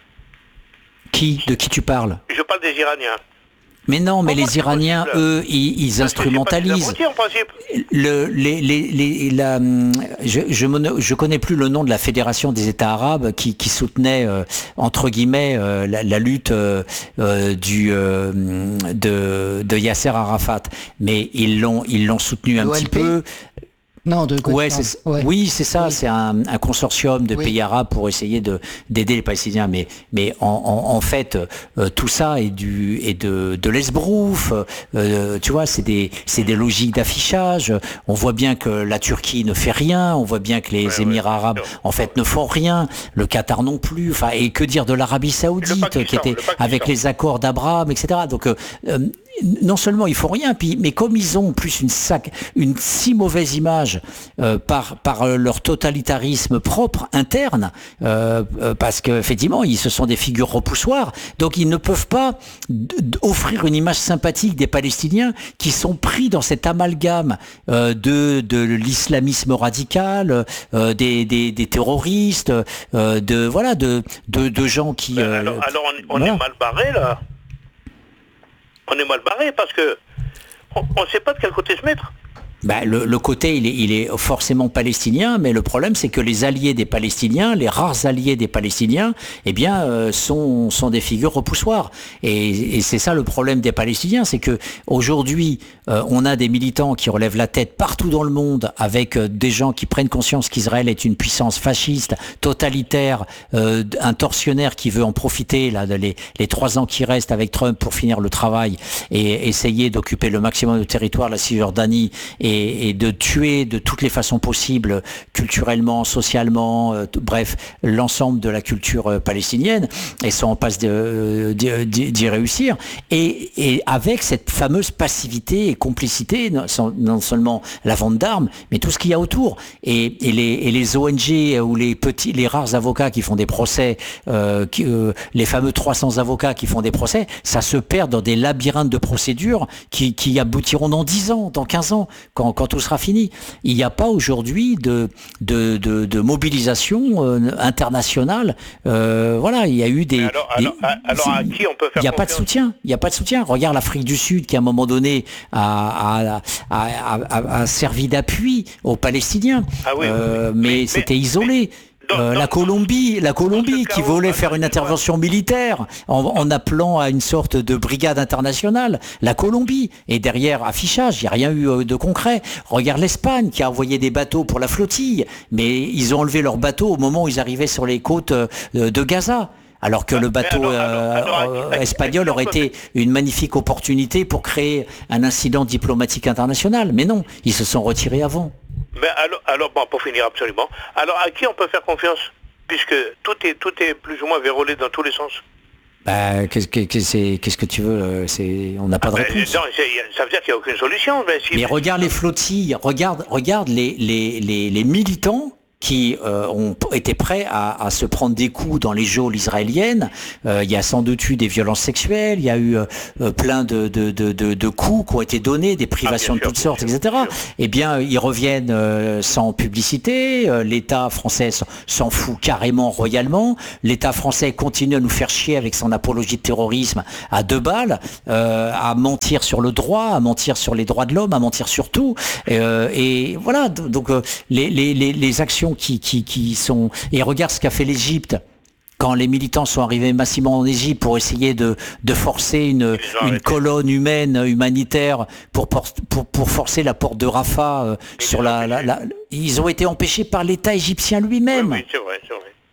Qui, de qui tu parles? Je parle des Iraniens. Mais non, mais Comment les Iraniens, eux, ils, ils instrumentalisent. Le, les, les, les, la, je, je, je connais plus le nom de la Fédération des États arabes qui, qui soutenait euh, entre guillemets euh, la, la lutte euh, euh, du euh, de, de Yasser Arafat, mais ils l'ont ils l'ont soutenu un petit peu. Non, de ouais, c'est, ouais. Oui, c'est ça. Oui. C'est un, un consortium de oui. pays arabes pour essayer de d'aider les Palestiniens. Mais mais en, en, en fait, euh, tout ça est du est de de l'esbrouf. Euh, tu vois, c'est des c'est des logiques d'affichage. On voit bien que la Turquie ne fait rien. On voit bien que les ouais, Émirats ouais, arabes en fait ne font rien. Le Qatar non plus. Enfin, et que dire de l'Arabie Saoudite qui était avec les accords d'Abraham, et cetera. Donc euh, non seulement ils font rien, puis, mais comme ils ont plus une, sac, une si mauvaise image euh, par, par leur totalitarisme propre, interne, euh, euh, parce qu'effectivement, ils se sont des figures repoussoires, donc ils ne peuvent pas d- d- offrir une image sympathique des Palestiniens qui sont pris dans cet amalgame euh, de, de l'islamisme radical, euh, des, des, des terroristes, euh, de, voilà, de, de, de gens qui... Euh, alors, alors on, on voilà. est mal barré là. On est mal barré parce que on ne sait pas de quel côté se mettre. Ben, le, le côté, il est, il est forcément palestinien, mais le problème, c'est que les alliés des Palestiniens, les rares alliés des Palestiniens, eh bien, euh, sont, sont des figures repoussoires. Et, et c'est ça le problème des Palestiniens, c'est que aujourd'hui, euh, on a des militants qui relèvent la tête partout dans le monde, avec euh, des gens qui prennent conscience qu'Israël est une puissance fasciste, totalitaire, euh, un tortionnaire qui veut en profiter là, les, les trois ans qui restent avec Trump pour finir le travail et essayer d'occuper le maximum de territoire, la Cisjordanie et Et, et de tuer de toutes les façons possibles, culturellement, socialement, euh, bref, l'ensemble de la culture euh, palestinienne, et sont en passe de, de, de, d'y réussir, et, et avec cette fameuse passivité et complicité, non, non seulement la vente d'armes, mais tout ce qu'il y a autour, et, et, les, et les O N G ou les petits, les rares avocats qui font des procès, euh, qui, euh, les fameux trois cents avocats qui font des procès, ça se perd dans des labyrinthes de procédures qui, qui aboutiront dans dix ans, dans quinze ans, quand Quand, quand tout sera fini. Il n'y a pas aujourd'hui de, de, de, de mobilisation euh, internationale. Euh, voilà, il y a eu des... Alors, des, alors, alors à qui on peut faire Il n'y a pas de soutien. Il n'y a pas de soutien. Regarde l'Afrique du Sud qui, à un moment donné, a, a, a, a, a servi d'appui aux Palestiniens. Ah oui, euh, oui, oui. Mais, mais c'était mais, isolé. Mais, euh, la Colombie, la Colombie qui voulait faire une intervention militaire en, en appelant à une sorte de brigade internationale. La Colombie. Et derrière, affichage, il n'y a rien eu de concret. Regarde l'Espagne qui a envoyé des bateaux pour la flottille, mais ils ont enlevé leurs bateaux au moment où ils arrivaient sur les côtes de Gaza. Alors que le bateau alors, alors, alors, euh, espagnol aurait été une magnifique opportunité pour créer un incident diplomatique international. Mais non, ils se sont retirés avant. Mais alors, alors bon, pour finir absolument, alors à qui on peut faire confiance? Puisque tout est, tout est plus ou moins vérolé dans tous les sens. Bah, qu'est-ce que, qu'est-ce que tu veux c'est, on n'a pas ah de ben, réponse. Non, ça veut dire qu'il n'y a aucune solution. Mais, si, mais regarde les flottilles, regarde, regarde les, les, les, les militants qui euh, ont été prêts à, à se prendre des coups dans les geôles israéliennes. Euh, il y a sans doute eu des violences sexuelles, il y a eu euh, plein de, de, de, de, de coups qui ont été donnés, des privations ah, de toutes sûr, sortes, sûr, et cetera. Eh bien, ils reviennent euh, sans publicité, euh, l'État français s'en fout carrément royalement, l'État français continue à nous faire chier avec son apologie de terrorisme à deux balles, euh, à mentir sur le droit, à mentir sur les droits de l'homme, à mentir sur tout. Euh, et voilà, donc euh, les, les, les, les actions Qui, qui, qui sont... Et regarde ce qu'a fait l'Égypte quand les militants sont arrivés massivement en Égypte pour essayer de, de forcer une, une colonne humaine, humanitaire, pour, pour, pour forcer la porte de Rafah euh, sur la, la, la... Ils ont été empêchés par l'État égyptien lui-même. Oui, oui, c'est vrai, c'est vrai.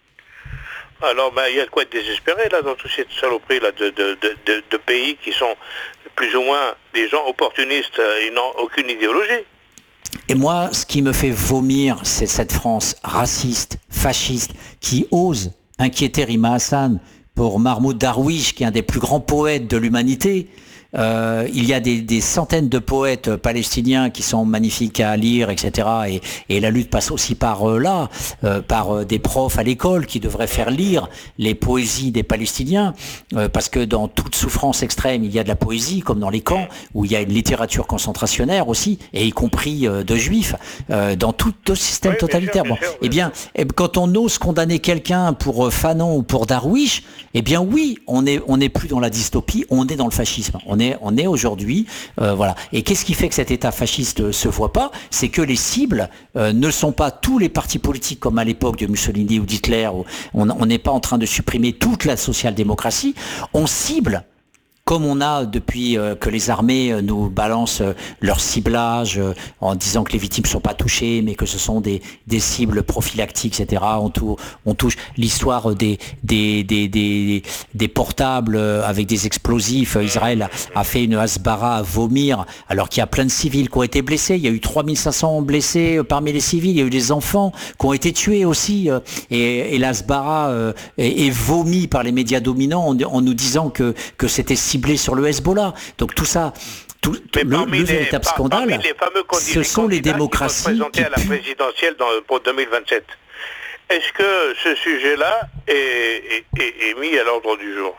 Alors, ben, il y a de quoi être désespéré là, dans toute cette saloperie là, de, de, de, de, de pays qui sont plus ou moins des gens opportunistes et n'ont aucune idéologie. Et moi, ce qui me fait vomir, c'est cette France raciste, fasciste, qui ose inquiéter Rima Hassan pour Mahmoud Darwish, qui est un des plus grands poètes de l'humanité. Euh, il y a des, des centaines de poètes palestiniens qui sont magnifiques à lire, et cetera. Et, et la lutte passe aussi par euh, là, euh, par euh, des profs à l'école qui devraient faire lire les poésies des Palestiniens, euh, parce que dans toute souffrance extrême, il y a de la poésie, comme dans les camps, où il y a une littérature concentrationnaire aussi, et y compris euh, de juifs, euh, dans tout, tout système oui, totalitaire. Bien sûr, bien bon, sûr, eh bien, eh, quand on ose condamner quelqu'un pour euh, Fanon ou pour Darwish, eh bien oui, on est, on n'est plus dans la dystopie, on est dans le fascisme. On est, on est aujourd'hui, euh, voilà. Et qu'est-ce qui fait que cet État fasciste euh, se voit pas? C'est que les cibles euh, ne sont pas tous les partis politiques comme à l'époque de Mussolini ou d'Hitler. Où on n'est pas en train de supprimer toute la social-démocratie. On cible, comme on a depuis euh, que les armées euh, nous balancent euh, leur ciblage euh, en disant que les victimes ne sont pas touchées, mais que ce sont des, des cibles prophylactiques, et cetera. On, tou- on touche l'histoire des, des, des, des, des portables avec des explosifs. Israël a, a fait une hasbara à vomir, alors qu'il y a plein de civils qui ont été blessés. Il y a eu trois mille cinq cents blessés parmi les civils. Il y a eu des enfants qui ont été tués aussi. Et, et l'hasbara euh, est, est vomi par les médias dominants en, en nous disant que, que c'était ciblé sur le Hezbollah. Donc tout ça, tout, tout le, le véritable les, scandale, ce sont les démocraties qui vont se présenter à la présidentielle dans, pour deux mille vingt-sept. Est-ce que ce sujet-là est, est, est, est mis à l'ordre du jour?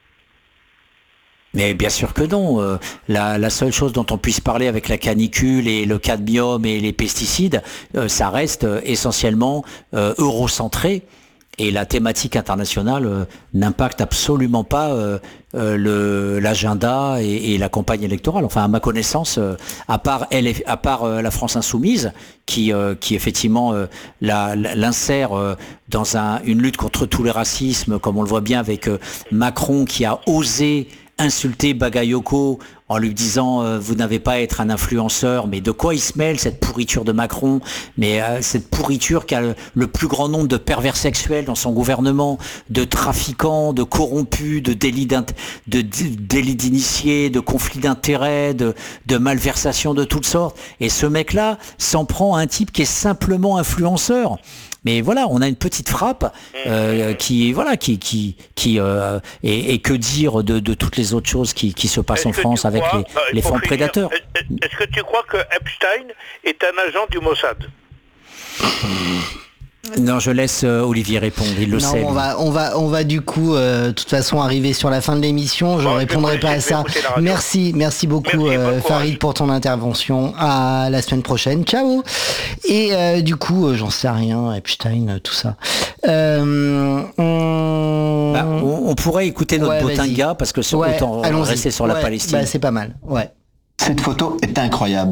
Mais bien sûr que non. Euh, la, la seule chose dont on puisse parler avec la canicule et le cadmium et les pesticides, euh, ça reste euh, essentiellement euh, eurocentré. Et la thématique internationale euh, n'impacte absolument pas euh, euh, le, l'agenda et, et la campagne électorale. Enfin, à ma connaissance, euh, à part, elle, à part euh, la France insoumise, qui, euh, qui effectivement euh, la, la, l'insère euh, dans un, une lutte contre tous les racismes, comme on le voit bien avec euh, Macron, qui a osé insulter Bagayoko en lui disant euh, vous n'avez pas à être un influenceur, mais de quoi il se mêle cette pourriture de Macron, mais euh, cette pourriture qui a le, le plus grand nombre de pervers sexuels dans son gouvernement, de trafiquants, de corrompus, de délits, de, de délits d'initiés, de conflits d'intérêts, de, de malversations de toutes sortes. Et ce mec-là s'en prend à un type qui est simplement influenceur. Mais voilà, on a une petite frappe euh, qui, voilà, qui, qui, qui euh, et, et que dire de, de toutes les autres choses qui, qui se passent en France avec crois, les, bah, les fonds finir, prédateurs. Est-ce que tu crois que Epstein est un agent du Mossad? Non, je laisse euh, Olivier répondre, il le non, sait. On va, on va, on va du coup, euh, de toute façon, arriver sur la fin de l'émission. Je ne bon, répondrai pas à ça. Merci, merci beaucoup, merci, euh, Farid, pour ton intervention. À la semaine prochaine. Ciao. Et euh, du coup, euh, j'en sais rien, Epstein, tout ça. Euh, on... Bah, on, on pourrait écouter notre ouais, Botinga parce que sur, ouais, autant allons-y. rester sur ouais, la Palestine. Bah, c'est pas mal. Ouais. Cette photo est incroyable.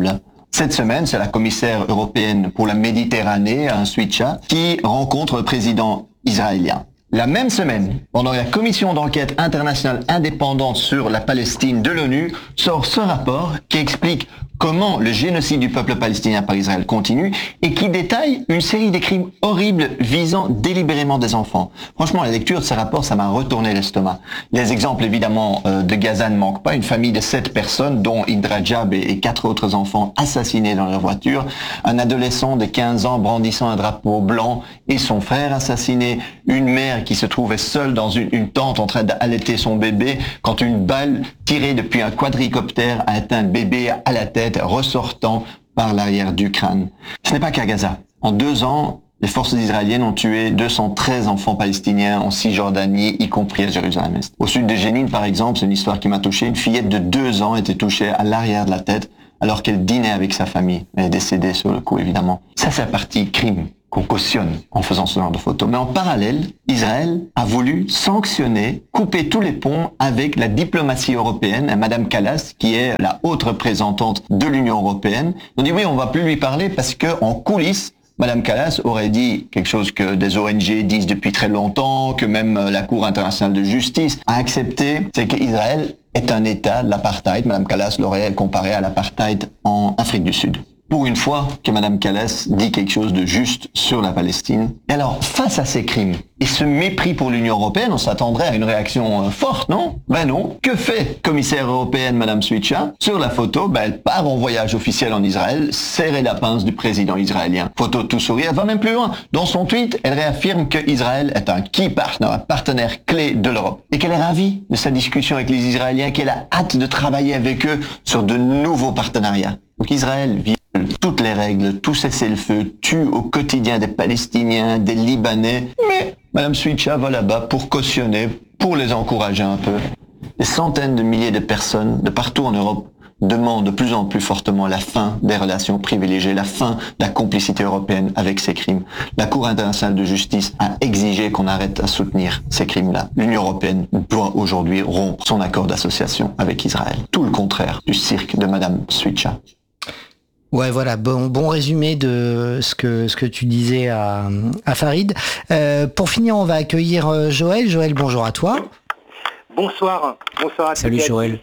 Cette semaine, c'est la commissaire européenne pour la Méditerranée, un Suica, qui rencontre le président israélien. La même semaine, pendant la commission d'enquête internationale indépendante sur la Palestine de l'ONU, sort ce rapport qui explique comment le génocide du peuple palestinien par Israël continue et qui détaille une série de crimes horribles visant délibérément des enfants. Franchement, la lecture de ce rapport, ça m'a retourné l'estomac. Les exemples, évidemment, euh, de Gaza ne manquent pas. Une famille de sept personnes, dont Indra Jab et, et quatre autres enfants assassinés dans leur voiture. Un adolescent de quinze ans brandissant un drapeau blanc et son frère assassiné. Une mère qui se trouvait seule dans une, une tente en train d'allaiter son bébé quand une balle tirée depuis un quadricoptère a atteint le bébé à la tête, ressortant par l'arrière du crâne. Ce n'est pas qu'à Gaza. En deux ans, les forces israéliennes ont tué deux cent treize enfants palestiniens en Cisjordanie, y compris à Jérusalem-Est. Au sud de Jénine, par exemple, c'est une histoire qui m'a touché. Une fillette de deux ans était touchée à l'arrière de la tête alors qu'elle dînait avec sa famille. Elle est décédée sur le coup, évidemment. Ça, c'est la partie crime qu'on cautionne en faisant ce genre de photos. Mais en parallèle, Israël a voulu sanctionner, couper tous les ponts avec la diplomatie européenne. Madame Kallas, qui est la haute représentante de l'Union européenne, on dit oui, on va plus lui parler parce que en coulisses, Madame Kallas aurait dit quelque chose que des O N G disent depuis très longtemps, que même la Cour internationale de justice a accepté, c'est qu'Israël est un État de l'apartheid. Madame Kallas l'aurait comparé à l'apartheid en Afrique du Sud. Pour une fois que Madame Kallas dit quelque chose de juste sur la Palestine. Et alors, face à ces crimes et ce mépris pour l'Union européenne, on s'attendrait à une réaction euh, forte, non? Ben non. Que fait commissaire européenne Madame Suica? Sur la photo, ben elle part en voyage officiel en Israël, serrer la pince du président israélien. Photo tout sourire, elle va même plus loin. Dans son tweet, elle réaffirme que Israël est un key partner, un partenaire clé de l'Europe. Et qu'elle est ravie de sa discussion avec les Israéliens, qu'elle a hâte de travailler avec eux sur de nouveaux partenariats. Donc Israël vit toutes les règles, tout cessez-le-feu, tue au quotidien des Palestiniens, des Libanais. Mais Madame Suica va là-bas pour cautionner, pour les encourager un peu. Des centaines de milliers de personnes de partout en Europe demandent de plus en plus fortement la fin des relations privilégiées, la fin de la complicité européenne avec ces crimes. La Cour internationale de justice a exigé qu'on arrête à soutenir ces crimes-là. L'Union européenne doit aujourd'hui rompre son accord d'association avec Israël. Tout le contraire du cirque de Madame Suica. Ouais, voilà, bon, bon résumé de ce que ce que tu disais à, à Farid. Euh, pour finir, on va accueillir Joël. Joël, bonjour à toi. Bonsoir, bonsoir à tous. Salut Joël.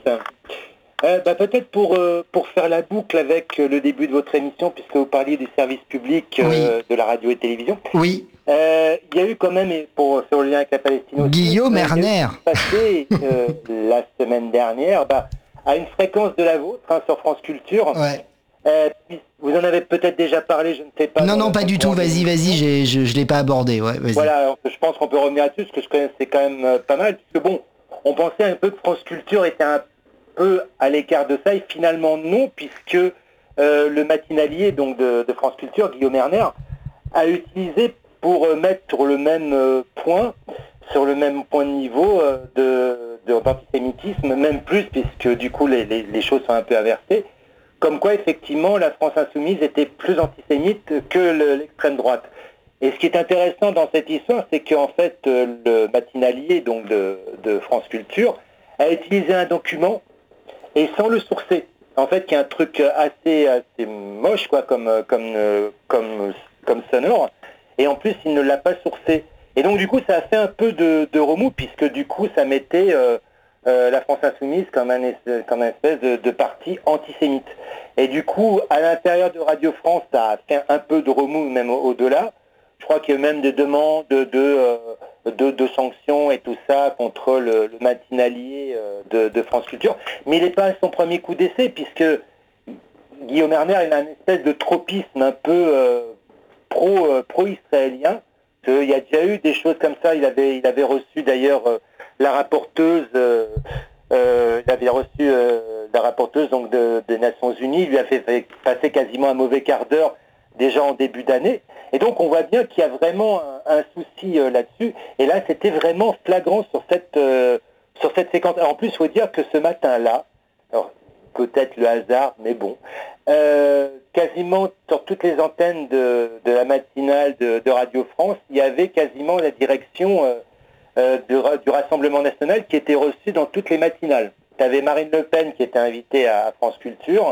Euh, bah, peut-être pour euh, pour faire la boucle avec le début de votre émission, puisque vous parliez du service public euh, oui. de la radio et télévision. Oui. Il euh, y a eu quand même, pour faire le lien avec la Palestine aussi, Guillaume Erner, passé euh, la semaine dernière, bah, à une fréquence de la vôtre hein, sur France Culture. Ouais. Euh, vous en avez peut-être déjà parlé, je ne sais pas. Non, non, pas du tout. Vas-y, vas-y, j'ai, je ne l'ai pas abordé. Ouais, vas-y. Voilà, alors, je pense qu'on peut revenir là-dessus, parce que je connais, c'est quand même euh, pas mal, puisque bon, on pensait un peu que France Culture était un peu à l'écart de ça, et finalement non, puisque euh, le matinalier donc de, de France Culture, Guillaume Erner, a utilisé pour euh, mettre sur le même euh, point, sur le même point de niveau euh, de, de d'antisémitisme, même plus, puisque du coup les, les, les choses sont un peu inversées. Comme quoi, effectivement, la France insoumise était plus antisémite que le, l'extrême droite. Et ce qui est intéressant dans cette histoire, c'est qu'en fait, le matinalier donc de, de France Culture a utilisé un document et sans le sourcer. En fait, qui est un truc assez, assez moche, quoi, comme, comme, comme, comme sonore. Et en plus, il ne l'a pas sourcé. Et donc, du coup, ça a fait un peu de, de remous, puisque du coup, ça mettait... Euh, Euh, la France Insoumise comme un, comme un espèce de, de parti antisémite. Et du coup, à l'intérieur de Radio France, ça a fait un peu de remous, même au- au-delà. Je crois qu'il y a même des demandes de, euh, de, de sanctions et tout ça contre le, le matinalier euh, de, de France Culture. Mais il n'est pas à son premier coup d'essai, puisque Guillaume Erner, il a une espèce de tropisme un peu euh, pro, euh, pro-israélien. Il y a déjà eu des choses comme ça. Il avait, il avait reçu d'ailleurs... Euh, la rapporteuse, euh, euh, il avait reçu euh, la rapporteuse donc de, des Nations Unies, il lui a fait, fait passer quasiment un mauvais quart d'heure déjà en début d'année. Et donc on voit bien qu'il y a vraiment un, un souci euh, là-dessus. Et là, c'était vraiment flagrant sur cette, euh, sur cette séquence. Alors, en plus, il faut dire que ce matin-là, alors peut-être le hasard, mais bon, euh, quasiment sur toutes les antennes de, de la matinale de, de Radio France, il y avait quasiment la direction... Euh, Euh, du, du Rassemblement National qui était reçu dans toutes les matinales. Tu avais Marine Le Pen qui était invitée à, à France Culture,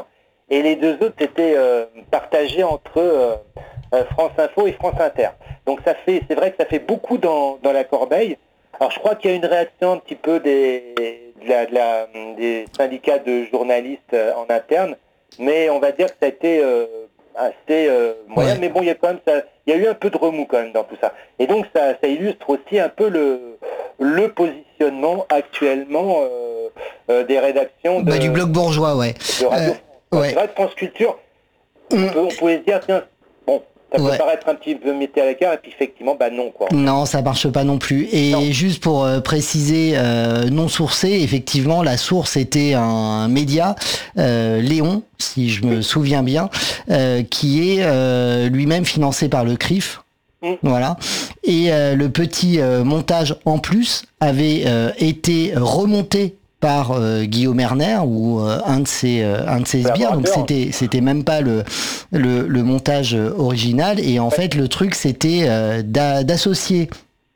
et les deux autres étaient euh, partagés entre euh, euh, France Info et France Inter. Donc ça fait, c'est vrai que ça fait beaucoup dans, dans la corbeille. Alors je crois qu'il y a une réaction un petit peu des, de la, de la, des syndicats de journalistes euh, en interne, mais on va dire que ça a été euh, assez euh, moyen. Ouais. Mais bon, il y a quand même ça, il y a eu un peu de remous quand même dans tout ça. Et donc ça, ça illustre aussi un peu le, le positionnement actuellement euh, euh, des rédactions de, bah, du bloc bourgeois, ouais. De Radio euh, France. ouais. C'est vrai que France Culture, on, peut, on pouvait se dire tiens, bon. Ça peut ouais. paraître un petit peu metté à l'écart et puis effectivement, bah non quoi. Non, ça marche pas non plus. Et non. juste pour euh, préciser, euh, non sourcé, effectivement, la source était un média, euh, Léon, si je me oui. souviens bien, euh, qui est euh, lui-même financé par le C R I F. Mmh. Voilà. Et euh, le petit euh, montage en plus avait euh, été remonté par euh, Guillaume Erner ou euh, un de ses euh, un de ses sbires, donc c'était c'était même pas le le, le montage original, et en ouais. fait le truc c'était euh, d'a, d'associer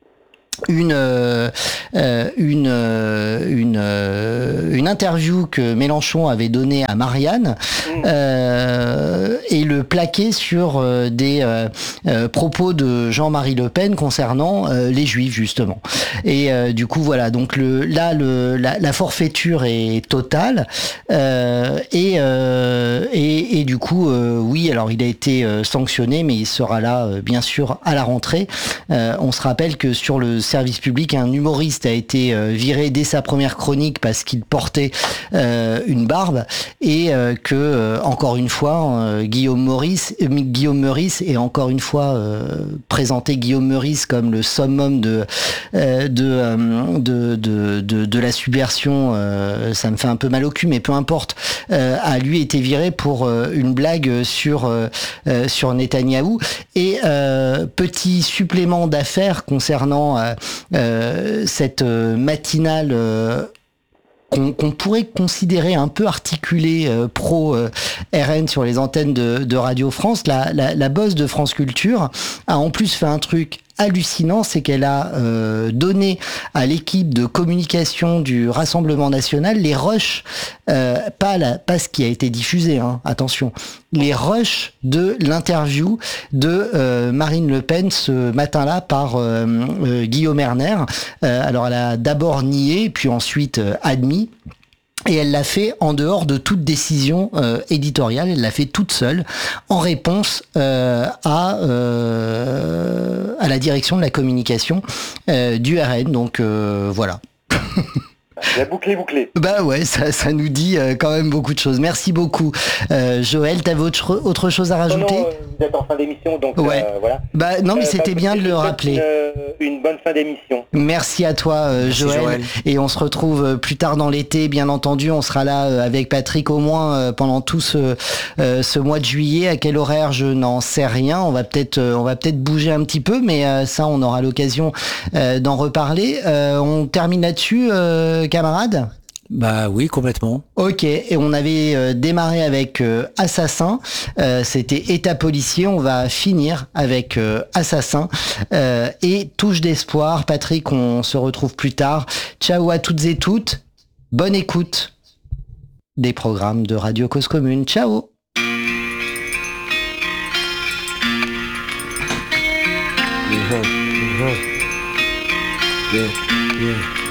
une euh, une euh, une euh, une interview que Mélenchon avait donnée à Marianne mmh. euh, et le plaquer sur euh, des euh, euh, propos de Jean-Marie Le Pen concernant euh, les Juifs justement. Et euh, du coup voilà, donc le là le la, la forfaiture est totale euh, et, euh, et et du coup euh, oui, alors il a été euh, sanctionné, mais il sera là euh, bien sûr à la rentrée. Euh, on se rappelle que sur le service public, un humoriste a été euh, viré dès sa première chronique parce qu'il portait euh, une barbe, et euh, que euh, encore une fois euh, Guillaume Meurice, euh, Guillaume Meurice et encore une fois euh, présenté Guillaume Meurice comme le summum de euh, de, euh, de, de de de la subversion. Euh, ça me fait un peu mal au cul, mais peu importe. Euh, a lui été viré pour euh, une blague sur euh, euh, sur Netanyahou. Et euh, petit supplément d'affaires concernant euh, Euh, cette euh, matinale euh, qu'on, qu'on pourrait considérer un peu articulée euh, pro euh, R N sur les antennes de, de Radio France, la, la, la boss de France Culture a en plus fait un truc hallucinant, c'est qu'elle a euh, donné à l'équipe de communication du Rassemblement National les rushs, euh, pas, la, pas ce qui a été diffusé, hein, attention, les rushs de l'interview de euh, Marine Le Pen ce matin-là par euh, euh, Guillaume Erner. Euh, alors elle a d'abord nié, puis ensuite euh, admis. Et elle l'a fait en dehors de toute décision euh, éditoriale, elle l'a fait toute seule, en réponse euh, à, euh, à la direction de la communication euh, du R N. Donc euh, voilà. La boucle est bouclée. Bah ouais, ça, ça nous dit euh, quand même beaucoup de choses. Merci beaucoup. Euh, Joël, t'avais autre, autre chose à rajouter ? Non, non, vous êtes en fin d'émission, donc ouais. euh, voilà. Bah non, mais euh, c'était bah, bien de le rappeler. Une, une bonne fin d'émission. Merci à toi, euh, Merci Joël. Joël. Et on se retrouve plus tard dans l'été, bien entendu. On sera là euh, avec Patrick au moins euh, pendant tout ce, euh, ce mois de juillet. À quel horaire, je n'en sais rien. On va peut-être, euh, on va peut-être bouger un petit peu, mais euh, ça, on aura l'occasion euh, d'en reparler. Euh, on termine là-dessus. Euh, camarades ? Bah oui, complètement. Ok, et on avait euh, démarré avec euh, Assassin, euh, c'était État policier, on va finir avec euh, Assassin euh, et Touche d'espoir. Patrick, on se retrouve plus tard. Ciao à toutes et toutes, bonne écoute des programmes de Radio Cause Commune. Ciao. Yeah, yeah, yeah.